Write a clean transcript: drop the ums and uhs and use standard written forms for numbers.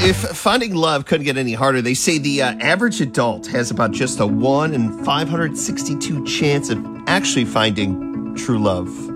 If finding love couldn't get any harder, they say the average adult has about just a 1 in 562 chance of actually finding true love.